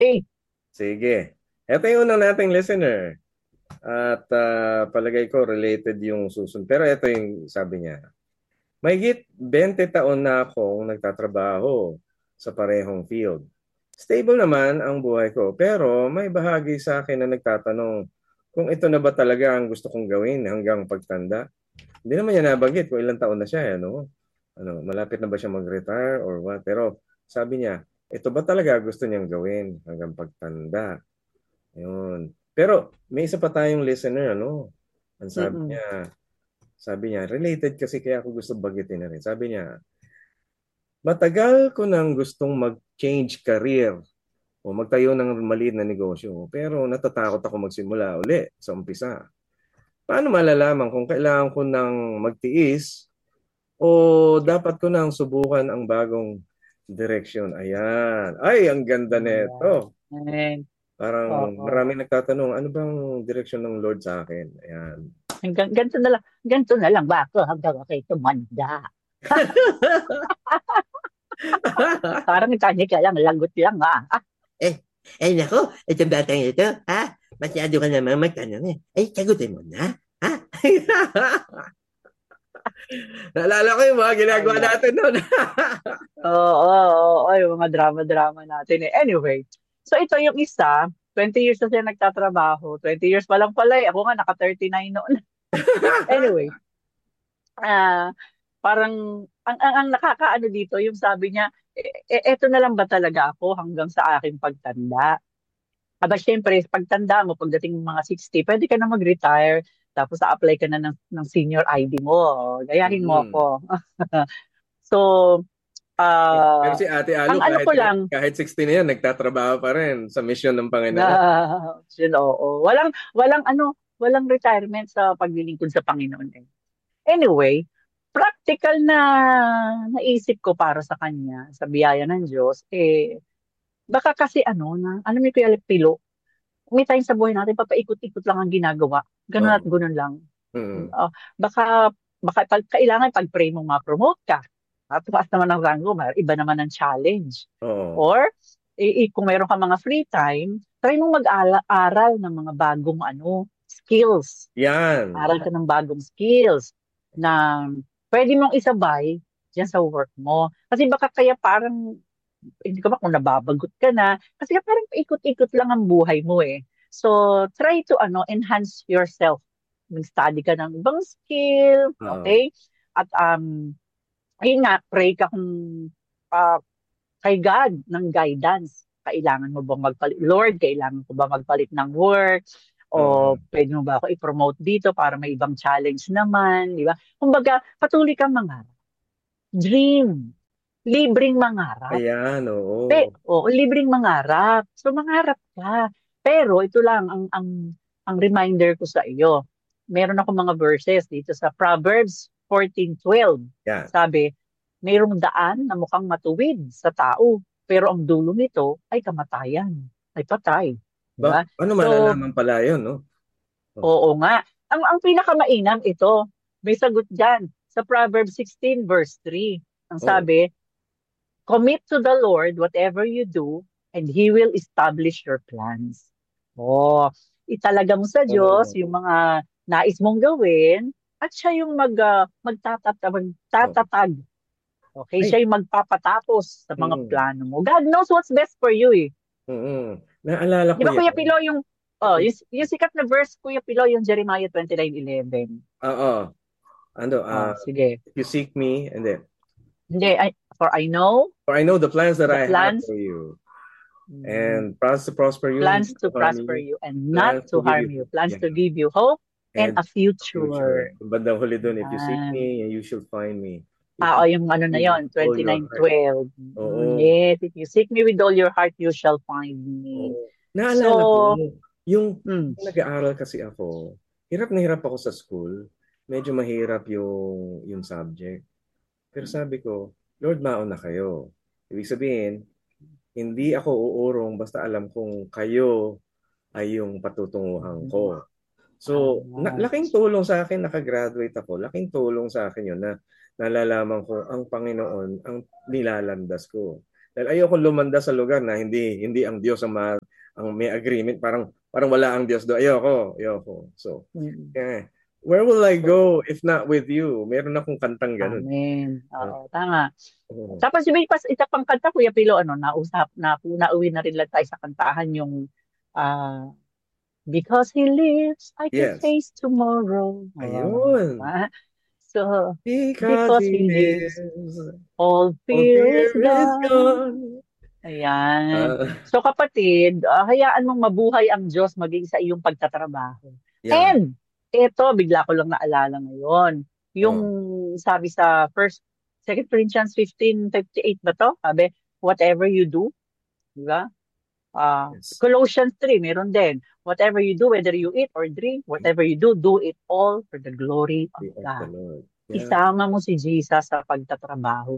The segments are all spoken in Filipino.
Hey, Sige. Ito yung unang nating listener. At palagay ko related yung susunod. Pero ito yung sabi niya. Mahigit 20 taon na akong nagtatrabaho sa parehong field. Stable naman ang buhay ko, pero may bahagi sa akin na nagtatanong kung ito na ba talaga ang gusto kong gawin hanggang pagtanda. Hindi naman niya nabanggit kung ilang taon na siya, ano? Malapit na ba siya mag-retire or what? Pero sabi niya, ito ba talaga gusto niyang gawin hanggang pagtanda? Ayun. Pero may isa pa tayong listener, ano? Ang mm-mm, sabi niya, related kasi kaya ako gusto bagitin na rin. Sabi niya, matagal ko nang gustong mag-change career o magtayo ng maliit na negosyo, pero natatakot ako magsimula uli sa umpisa. Paano malalaman kung kailangan ko nang magtiis o dapat ko nang subukan ang bagong direksyon? Ayan. Ay, ang ganda nito. ayan. Parang Oo. marami nagtatanong, ano bang direksyon ng Lord sa akin? Ayan. Ganito na lang ba ako hanggang ako'y tumanda? Parang tanya ka lang, lagot lang ah. Eh, nako, itong batang ito, ha? Masyado ka naman magtanong eh. Sagutin mo na, ha? Naalala ko yung mga ginagawa Ala. natin noon. Oo, yung mga drama-drama natin eh. Anyway, so ito yung isa, 20 years na siya nagtatrabaho. 20 years pa lang pala eh. Ako nga, naka-39 noon. Anyway, ah, parang, ang nakakaano dito, yung sabi niya, eto na lang ba talaga ako hanggang sa aking pagtanda? Aba, syempre, pagtanda mo, pagdating ng mga 60, pwede ka na mag-retire, tapos a-apply ka na ng senior ID mo. Gayahin mo Mm. ako. So, Pero si Ate Alu, ang ano kahit, ko lang, kahit 60 na yan, nagtatrabaho pa rin sa misyon ng na, Panginoon. oo, walang retirement sa paglilingkod sa Panginoon eh. Anyway, practical na naisip ko para sa kanya, sa biyaya ng Diyos, baka kasi ano may kuya Pilo, may time sa buhay natin, papaikot-ikot lang ang ginagawa. Ganun at Oo. ganun lang. Mm. Baka, kailangan pag-pray mong ma-promote ka. At tumaas naman ang rango, iba naman ang challenge. Oo. Or, kung meron ka mga free time, try mong mag-aral ng mga bagong skills. Yan. Aral ka ng bagong skills na pwede mong isabay dyan sa work mo. Kasi baka kaya parang hindi ko ba kung nababagot ka na. Kasi parang paikot-ikot lang ang buhay mo eh. So, try to enhance yourself. Mag-study ka ng ibang skill, Oo. okay? At ayun nga, pray ka kung ah, kay God ng guidance. Kailangan mo bang magpalit? Lord, kailangan ko ba magpalit ng work? O Oo. pwede mo ba ako i-promote dito para may ibang challenge naman, di ba? Kumbaga, patuloy kang mangarap. Dream. Libreng mangarap. Ayan, oo. Oo, libreng mangarap. So mangarap ka. Pero ito lang ang reminder ko sa iyo. Meron ako mga verses dito sa Proverbs 14:12. Yan. Sabi, mayroong daan na mukhang matuwid sa tao, pero ang dulo nito ay kamatayan, ay patay. Di ba? Ano So, malalaman pala yun, no? Oh. oo nga. Ang pinakamainam ito, may sagot dyan sa Proverbs 16 verse 3. Ang Oh. sabi, commit to the Lord whatever you do, and He will establish your plans. Oh, italaga mo sa Diyos Oh. yung mga nais mong gawin, at siya yung Oh. magtatatag. Okay, Ay. siya yung magpapatapos sa mga Mm. plano mo. God knows what's best for you eh. Mm. Naalala Di ko ba Kuya yan. Pilo yung sikat na verse Kuya Pilo yung Jeremiah 29:11. Oo. Ano, Sige. if you seek me, and then, Hindi, for I know for I know the plans that the I have plans for you, mm, and plans to prosper you, not plans to to harm prosper you, you and not plans to to give harm you, you. Plans yeah, to give you hope and and a a future. future. Yung bandang huli doon, if you seek Yan. me, you shall find me. If you Yung seek ano na me with yon, all your heart. 29:12. Oo. Yes, if you seek me with all your heart, you shall find me. Oo. Naalala ko, So, yung mm, nag-aaral kasi ako, hirap na hirap ako sa school. Medyo mahirap yung subject. Pero sabi ko, Lord, mauna kayo. Ibig sabihin, hindi ako uurong basta alam kong kayo ay yung patutunguhan mm, ko. So, ah, laking tulong sa akin, nakagraduate ako. Laking tulong sa akin yun na nalalaman ko ang Panginoon ang nilalandas ko. Dahil ayoko lumanda sa lugar na hindi ang Diyos ang may agreement, parang wala ang Diyos do. Ayoko. So, Mm. eh, where will I So, go if not with you? Meron akong kantang ganun. amen. Uh, Oo, tama. uh, Tapos may isa pang kanta, Kuya Pilo, nauwi na rin lang tayo sa kantahan yung ah, Because He lives, I can yes. face tomorrow. Ayun. Diba? So, Because because He He lives, lives, all all fear is fear is gone. gone. Ayan. Uh, So kapatid, hayaan mong mabuhay ang Diyos maging sa iyong pagtatrabaho. yan. And ito, bigla ko lang naalala ngayon. Yung Oh, sabi sa Second Corinthians 15:58 ba to? Sabi, whatever you do, di ba? yes. Colossians 3, meron din. Whatever you do, whether you eat or drink, whatever you do, do it all for the glory of Of the God. Lord. Yeah. Isama mo si Jesus sa pagtatrabaho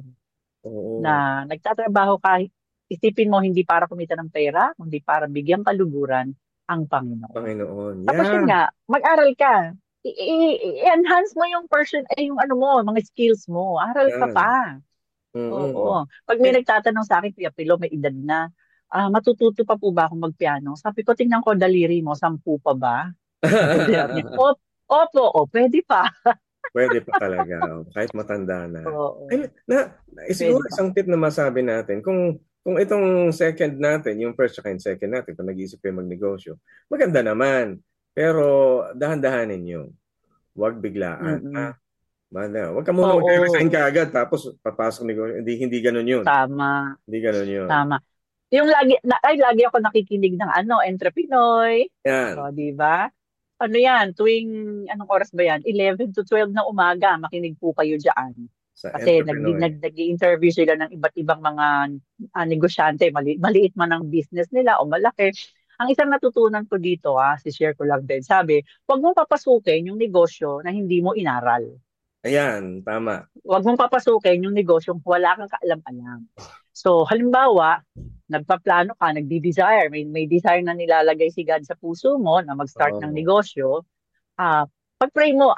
Oo. na nagtatrabaho ka, isipin mo hindi para kumita ng pera, kundi para bigyang kaluguran ang Panginoon. Panginoon. Tapos yun Yeah. nga, mag-aral ka. I-enhance mo yung yung ano mo, mga skills mo. Aral ka Yan. pa. Mm-mm. Oo. Pag may nagtatanong sa akin, Kuya Pilo, may edad na, matututo pa po ba akong magpiano? Sabi ko, tingnan ko daliri mo, 10 pa ba? Sabi niya, opo, pwede pa. Pwede pa talaga. Kahit matanda na. Oo, Ay, siguro pwede pa. isang tip na masabi natin, kung itong second natin, yung first at second natin, kung nag-iisip kayo magnegosyo, maganda naman. Pero dahan-dahanin nyo. Huwag biglaan. Mm-mm. Huwag ka muna mag-resign Oo, ka agad tapos papasok negosyo. Hindi ganun yun. tama. Hindi ganun yun. Tama. Yung lagi ako nakikinig ng Entrepinoy. Yan. O, di ba? Ano yan, anong oras ba yan? 11 to 12 na umaga, makinig po kayo dyan. Sa Kasi entrepreneur. nag-i-interview sila ng iba't ibang mga negosyante, maliit man ang business nila o malaki. Ang isang natutunan ko dito, si-share ko lang din, sabi, huwag mong papasukin yung negosyo na hindi mo inaral. Ayan, tama. Huwag mong papasukin yung negosyong wala kang kaalam-alam. So, halimbawa, nagpaplano ka, nagdi-desire, may desire na nilalagay si God sa puso mo na mag-start ng Oo. negosyo, pag-pray mo,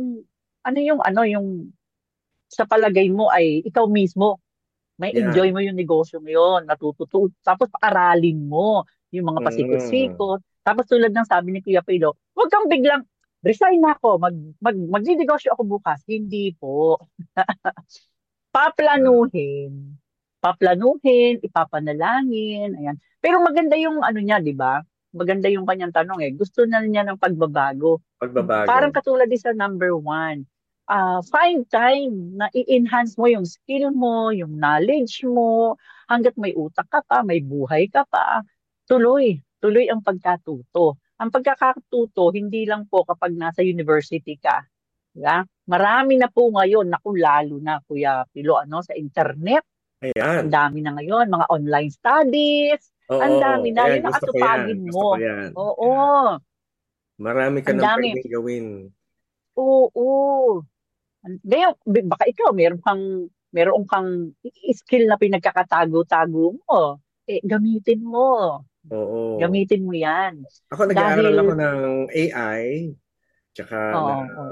yung sa palagay mo ay ikaw mismo, may enjoy Yan. mo yung negosyo ngayon, natututo, tapos aralin mo yung mga Mm. pasikot-sikot. Tapos tulad ng sabi ni Kuya Pilo, huwag kang biglang, resign na ako, magninegosyo ako bukas. Hindi po. Paplanuhin. Paplanuhin, ipapanalangin, ayan. Pero maganda yung ano niya, di ba? Maganda yung kanyang tanong eh. Gusto na niya ng pagbabago. Parang Pagbabago. katulad din sa number 1. Find time na i-enhance mo yung skill mo, yung knowledge mo, hanggat may utak ka pa, may buhay ka pa. Tuloy ang pagkatuto. Ang pagkakatuto, hindi lang po kapag nasa university ka. Diba? Marami na po ngayon, naku lalo na Kuya Pilo, sa internet. Ang Ayan. dami na ngayon, mga online studies. Ang dami Oo. na, Ayan, yun gusto ko yan. nakatupagin Gusto ko mo. yan. Oo, Yan. Marami ka ang nang dami. pwedeng gawin. Oo. Ngayon, baka ikaw, meron kang skill na pinagkakatago-tago mo. Gamitin mo. Oo. Gamitin mo yan. Ako nag-aaral ako Dahil, ng AI, tsaka ng oo.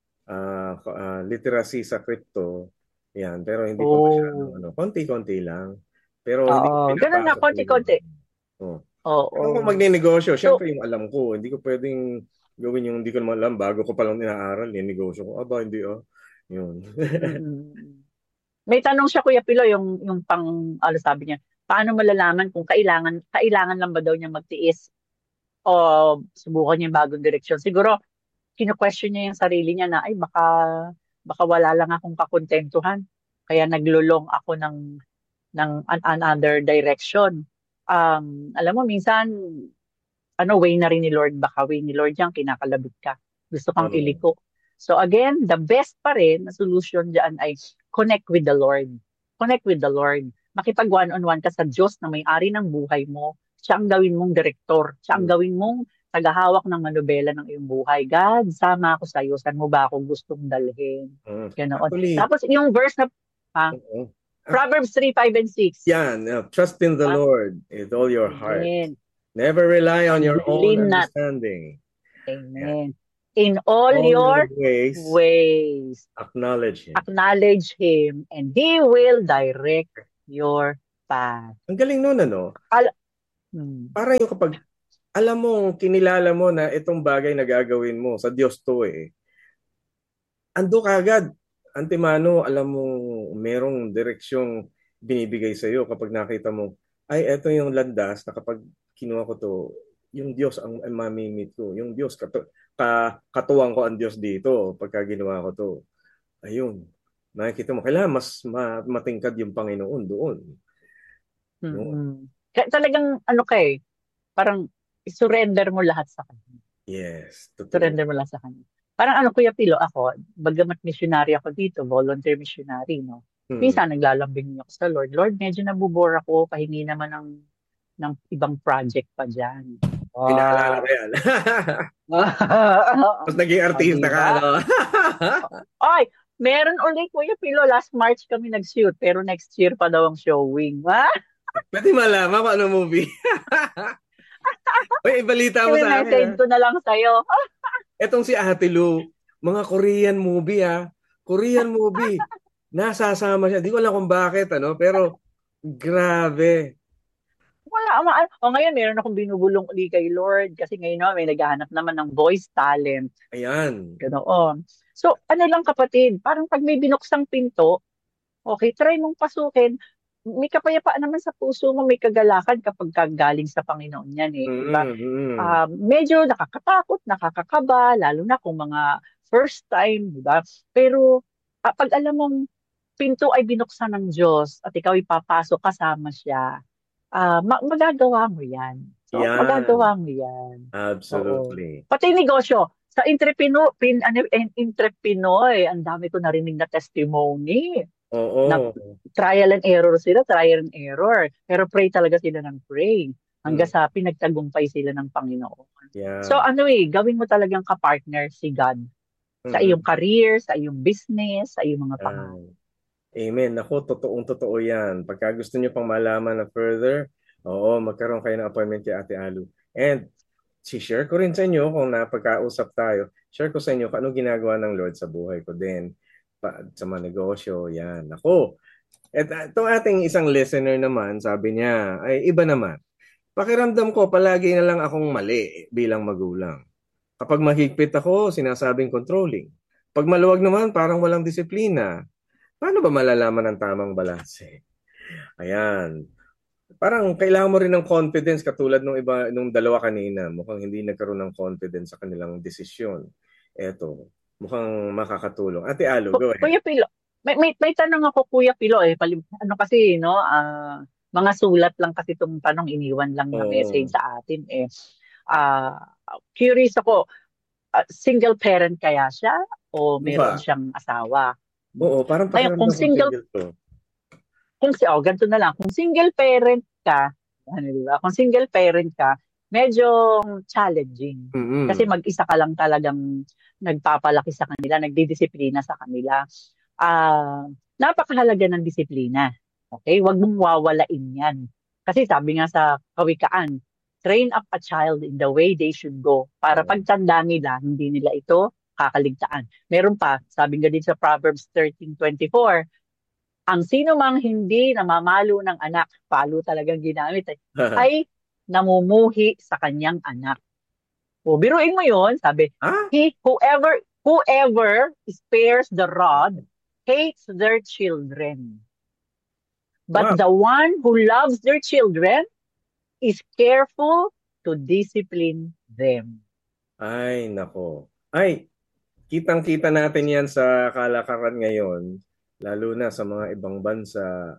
literacy sa crypto. Yan, pero hindi pa masyado, Oo. konti-konti lang. Pero hindi ko Oo. Ganun na, pinapasok talaga. konti-konti. Oh. Pero kung Oo. magne-negosyo, So, syempre yung alam ko, hindi ko pwedeng gawin yung hindi ko naman alam bago ko palang inaaral, yung negosyo ko. Aba, hindi Yun. mm, may tanong siya, Kuya Pilo, yung sabi niya, paano malalaman kung kailangan lang ba daw niya magtiis o subukan niya yung bagong direksyon? Siguro, kino-question niya yung sarili niya na, ay, baka wala lang akong kakontentuhan. Kaya naglulong ako ng another direction. Alam mo, minsan, way na rin ni Lord, baka way ni Lord yan, kinakalabit ka. Gusto kang Oo. iliko. So again, the best pa rin na solution dyan ay connect with the Lord. Connect with the Lord. Makipag one-on-one ka sa Diyos na may-ari ng buhay mo. Siya ang gawin mong direktor. Siya ang gawin mong tagahawak ng manubela ng iyong buhay. God, sama ako sa iyo. Saan mo ba ako gustong dalhin? Ganoon. Actually, Tapos yung verse na, oo. Proverbs 3, 5, and 6. Yan, trust in the Ah, Lord with all your heart. Amen. Never rely on And your own lean not. understanding. Yan. Amen. In all All your ways, ways, acknowledge Him. acknowledge Him, and He will direct your path. Ang galing nun, ano? Hmm. Parang yung kapag alam mo, kinilala mo na itong bagay na gagawin mo, sa Diyos to eh. Ando ka agad. Antemano, alam mo, merong direksyong binibigay sa iyo kapag nakita mo, ay, eto yung landas na kapag kinuha ko to, yung Diyos ang mamimit ko. Yung Diyos, katuwang ko ang Diyos dito pagka ginawa ko to. Ayun. Nakikita mo, kailangan mas matingkad yung Panginoon doon. Yun. Kaya talagang ano parang surrender mo lahat sa kanya. Yes, totoo. Surrender mo lahat sa kanya. Parang ano, Kuya Pilo, ako, bagamat missionary ako dito, volunteer missionary, no? Hmm. Minsan naglalambing ako sa Lord. Lord, medyo nabubore ako, pahingi naman ng ibang project pa dyan. Pinaalala ko Wow. yan. Tapos naging O, artista ka, diba? no? Ay, meron ulit, Kuya Pilo. Last March kami nag-shoot, pero next year pa daw ang showing. Ha? Pwede malaman kung anong movie. Uy, ibalita mo sa akin, ha? I-message ko na lang sa'yo. Etong si Ate Lu, mga Korean movie, ha? Korean movie. Nasasama siya. Di ko alam kung bakit, ano? Pero, grabe. Ngayon meron akong binubulong uli kay Lord kasi ngayon may naghahanap naman ng voice talent. Ayan. Ganoon. So, ano lang kapatid, parang pag may binuksang pinto, okay, try mong pasukin. May kapayapaan naman sa puso mo, may kagalakan kapag galing sa Panginoon yan eh, di ba? Mm-hmm. Medyo nakakatakot, nakakakaba, lalo na kung mga first time, di ba? Pero pag alam mong pinto ay binuksan ng Diyos at ikaw ipapasok kasama siya, magagawa mo yan. So, magagawa Yan. mo yan. Oo. Absolutely. Pati negosyo. Sa Entrepinoy, ang dami ko narinig na testimony. Na Oo. trial and error sila, trial and error. Pero pray talaga sila ng pray. Hanggang Mm. sa pinagtagumpay sila ng Panginoon. So Yeah. gawin mo talagang kapartner si God sa iyong Mm-mm. career, sa iyong business, sa iyong mga pangarap. Yan. Amen. Ako, totoong-totoo yan. Pagka gusto niyo pang malaman na further, oo, magkaroon kayo ng appointment kay Ate Alu. And share ko rin sa inyo kung napagkausap tayo. Share ko sa inyo kung anong ginagawa ng Lord sa buhay ko din. Sa mga negosyo, yan. Ako, itong ating isang listener naman, sabi niya, ay iba naman. Pakiramdam ko, palagi na lang akong mali bilang magulang. Kapag mahigpit ako, sinasabing controlling. Pag maluwag naman, parang walang disiplina. Paano ba malalaman ang tamang balanse? Ayan. Parang kailangan mo rin ng confidence katulad nung iba nung dalawa kanina. Mukhang hindi nagkaroon ng confidence sa kanilang desisyon. Eto, mukhang makakatulong. Ate Alo, go ahead. Kuya Pilo, may tanong ako Kuya Pilo ano kasi no, mga sulat lang kasi itong tanong iniwan lang na message Oo. sa atin eh. Ah, Curious ako, single parent kaya siya o meron Mukha. siyang asawa? Oo, parang Ngayon, pakiramdam ko single to. ganito na lang, kung single parent ka, ano, di ba? Kung single parent ka, medyo challenging. Kasi Mm-mm. mag-isa ka lang talagang nagpapalaki sa kanila, nagdidisiplina sa kanila. Napakahalaga ng disiplina. Okay? Huwag mong wawalain yan. Kasi sabi nga sa kawikaan, train up a child in the way they should go. Para Oo. pagtanda nila, hindi nila ito kakaligtaan. Meron pa, sabi nga din sa Proverbs 13:24, ang sino mang hindi namamalo ng anak, palo talagang ginamit ay namumuhi sa kanyang anak. O, biruin mo yun, sabi, Ah? whoever spares the rod hates their children. But Wow. the one who loves their children is careful to discipline them. Ay, nako. Ay, kitang-kita natin yan sa kalakaran ngayon, lalo na sa mga ibang bansa.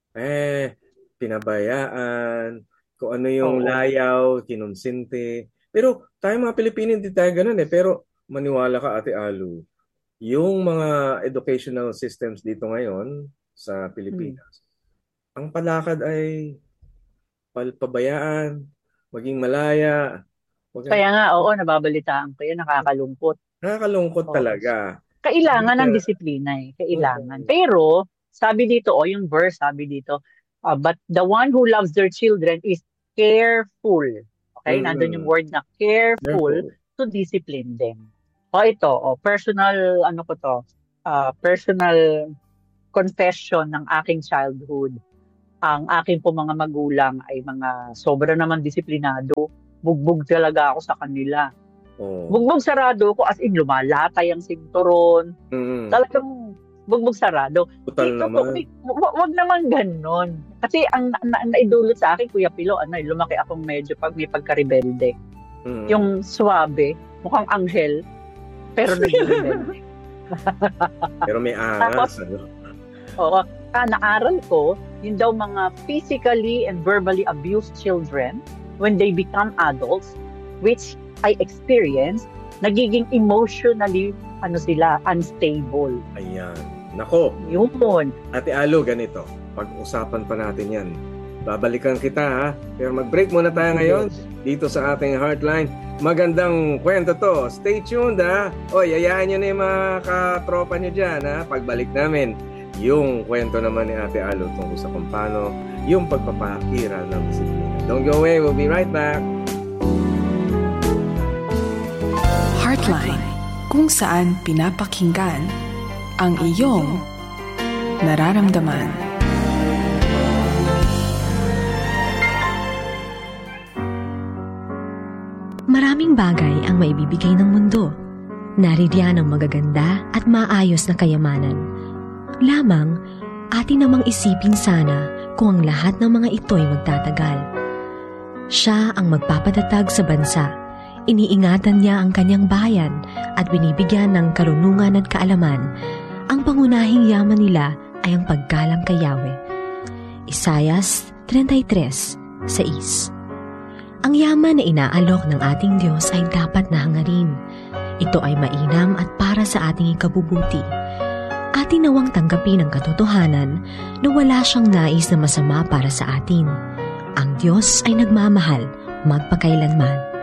Pinabayaan, kung ano yung Oo. layaw, kinonsinte. Pero tayo mga Pilipino, hindi tayo ganun eh. Pero maniwala ka, Ate Alu, yung mga educational systems dito ngayon sa Hmm. Pilipinas, ang palakad ay pabayaan, maging malaya. Kaya nga, oo, nababalitaan ko yan, nakakalungkot. Nakakalungkot Oo. talaga. Sabi Kailangan ng niya, disiplina eh. Kailangan. oo. Pero, sabi dito, yung verse sabi dito, but the one who loves their children is careful. Okay? Nandun yung Mm, word na careful careful. to discipline them. Ito, personal, ano ko to, personal confession ng aking childhood. ang aking po mga magulang ay mga sobra naman disiplinado. Bugbog talaga ako sa kanila. Oh. Bugbog sarado ko, as in lumalatay ang sinturon. Mm. Talagang bugbog sarado. Total Dito naman. wag naman ganon. Kasi ang naidulot sa akin, Kuya Pilo, lumaki akong medyo may pagka-rebelde. Yung suwabe, mukhang anghel, pero nag-rebelde. Pero may angas. Oo. Naaral ko, yun daw mga physically and verbally abused children, when they become adults, which I experienced, nagiging emotionally, unstable. Ayan. Nako. Yun. Ate Alo, ganito. Pag-usapan pa natin yan. Babalikan kita ha. Pero mag-break muna tayo ngayon dito sa ating Heartline. Magandang kwento to. Stay tuned ha. Oy, ayahan nyo na yung mga katropa nyo dyan ha. Pagbalik namin, yung kwento naman ni Ate Alo tungkol sa kung paano yung pagpapakiral ng disiplina. Don't go away. We'll be right back. Heartline, kung saan pinapakinggan ang iyong nararamdaman. Maraming bagay ang maibibigay ng mundo. Naririyan ang magaganda at maayos na kayamanan. Lamang, atin namang isipin sana kung ang lahat ng mga ito'y magtatagal. Siya ang magpapatatag sa bansa. Iniingatan niya ang kanyang bayan at binibigyan ng karunungan at kaalaman. Ang pangunahing yaman nila ay ang paggalang kay Yahweh. Isaias 33:6. Ang yaman na inaalok ng ating Diyos ay dapat na hangarin. Ito ay mainam at para sa ating ikabubuti. Atin nawang tanggapin ang katotohanan na wala siyang nais na masama para sa atin. Ang Diyos ay nagmamahal magpakailanman.